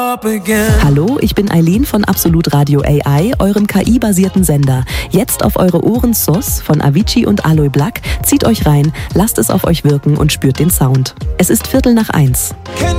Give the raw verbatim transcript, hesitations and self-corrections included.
up again. Hallo, ich bin Eileen von Absolut Radio A I, eurem K I-basierten Sender. Jetzt auf eure Ohren S O S von Avicii und Aloe Blacc. Zieht euch rein, lasst es auf euch wirken und spürt den Sound. Es ist Viertel nach eins. Can